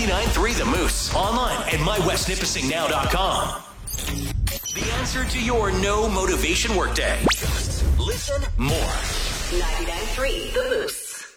99.3 The Moose. Online at mywestnipissingnow.com. The answer to your no motivation workday. Just listen more. 99.3 The Moose.